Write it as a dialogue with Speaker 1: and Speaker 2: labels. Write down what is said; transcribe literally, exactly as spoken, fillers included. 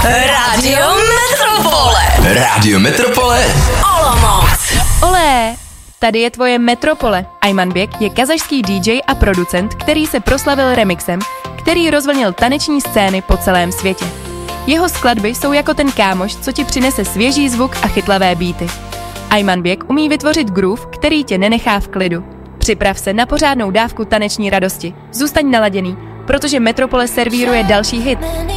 Speaker 1: Rádio Metropole.
Speaker 2: Rádio Metropole.
Speaker 1: Olomouc.
Speaker 3: Olé, tady je tvoje Metropole. Aymanbek je kazašský dý džej a producent, který se proslavil remixem, který rozvlnil taneční scény po celém světě. Jeho skladby jsou jako ten kámoš, co ti přinese svěží zvuk a chytlavé beaty. Aymanbek umí vytvořit groove, který tě nenechá v klidu. Připrav se na pořádnou dávku taneční radosti. Zůstaň naladěný, protože Metropole servíruje další hit.